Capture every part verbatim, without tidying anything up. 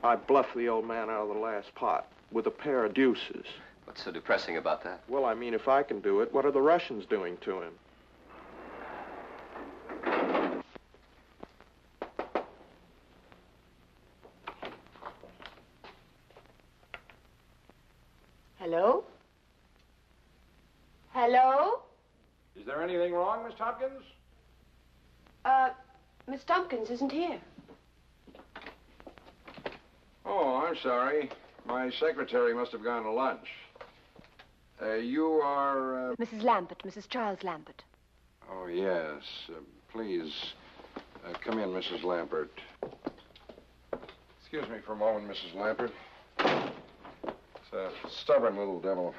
I bluffed the old man out of the last pot with a pair of deuces. What's so depressing about that? Well, I mean, if I can do it, what are the Russians doing to him? Hello? Hello? Is there anything wrong, Miss Tompkins? Uh, Miss Tompkins isn't here. Oh, I'm sorry. My secretary must have gone to lunch. Uh, you are, uh... Missus Lambert, Missus Charles Lambert. Oh, yes. Uh, please, uh, come in, Missus Lambert. Excuse me for a moment, Missus Lambert. It's a stubborn little devil.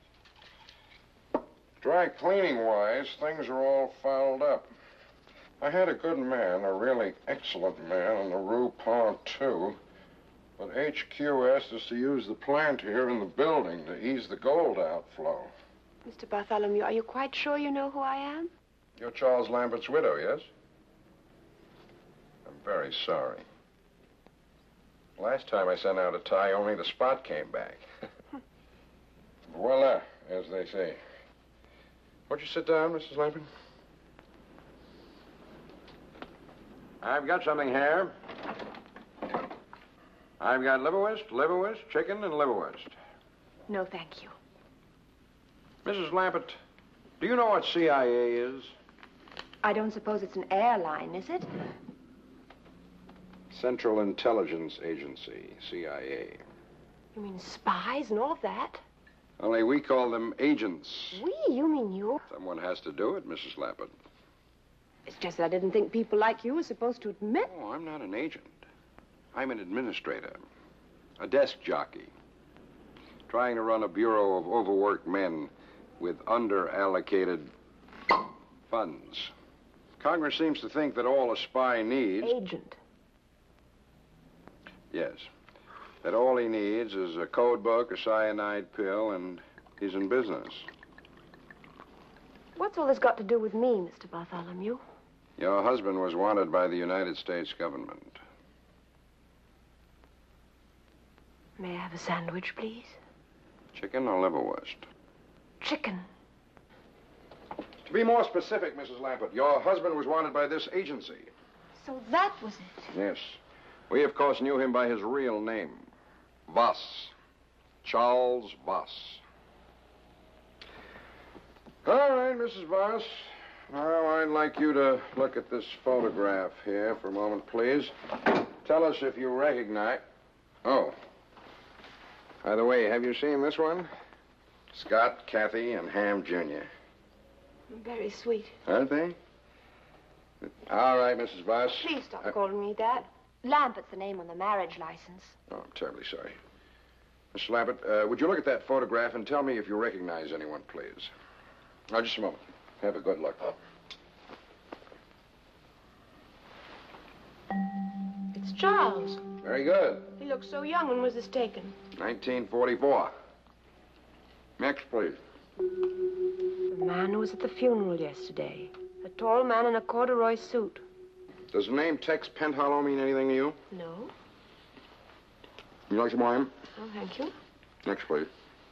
Dry cleaning-wise, things are all fouled up. I had a good man, a really excellent man, on the Rue Pont, too. But H Q asked us to use the plant here in the building to ease the gold outflow. Mister Bartholomew, are you quite sure you know who I am? You're Charles Lambert's widow, yes? I'm very sorry. Last time I sent out a tie, only the spot came back. Voila, as they say. Won't you sit down, Missus Lambert? I've got something here. I've got liverwurst, liverwurst, chicken, and liverwurst. No, thank you. Missus Lambert, do you know what C I A is? I don't suppose it's an airline, is it? Central Intelligence Agency, C I A. You mean spies and all of that? Only we call them agents. We? You mean you? Someone has to do it, Missus Lambert. It's just that I didn't think people like you were supposed to admit. Oh, I'm not an agent. I'm an administrator, a desk jockey, trying to run a bureau of overworked men with under-allocated funds. Congress seems to think that all a spy needs... Agent. Yes. That all he needs is a code book, a cyanide pill, and he's in business. What's all this got to do with me, Mister Bartholomew? Your husband was wanted by the United States government. May I have a sandwich, please? Chicken or liverwurst? Chicken. To be more specific, Missus Lambert, your husband was wanted by this agency. So that was it? Yes. We, of course, knew him by his real name. Voss. Charles Voss. All right, Missus Voss. Now, I'd like you to look at this photograph here for a moment, please. Tell us if you recognize... Oh. By the way, have you seen this one? Scott, Kathy, and Ham Junior Very sweet. Aren't they? All right, Missus Voss. Please stop uh, calling me that. Lambert's the name on the marriage license. Oh, I'm terribly sorry. Mister Lambert, uh, would you look at that photograph and tell me if you recognize anyone, please? Now, just a moment. Have a good look. It's Charles. Very good. He looks so young. When was this taken? nineteen forty-four. Next, please. The man who was at the funeral yesterday. A tall man in a corduroy suit. Does the name Tex Penthollow mean anything to you? No. You like some wine? Oh, thank you. Next, please.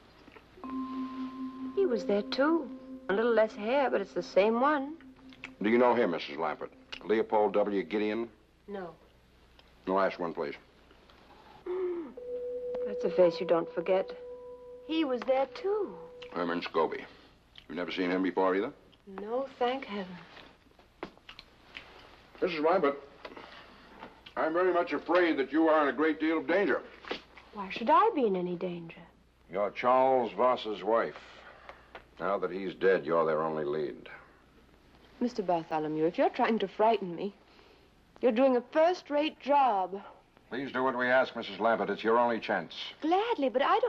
He was there, too. A little less hair, but it's the same one. Do you know him, Missus Lambert? Leopold W. Gideon? No. The last one, please. That's a face you don't forget. He was there, too. Herman Scobie. You've never seen him before, either? No, thank heaven. Missus Lambert, I'm very much afraid that you are in a great deal of danger. Why should I be in any danger? You're Charles Voss's wife. Now that he's dead, you're their only lead. Mister Bartholomew, if you're trying to frighten me, you're doing a first-rate job. Please do what we ask, Missus Lambert. It's your only chance. Gladly, but I don't...